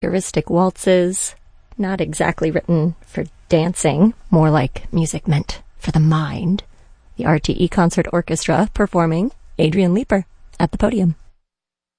heuristic waltzes, not exactly written for dancing, more like music meant for the mind. The RTE Concert Orchestra performing Adrian Leeper at the podium.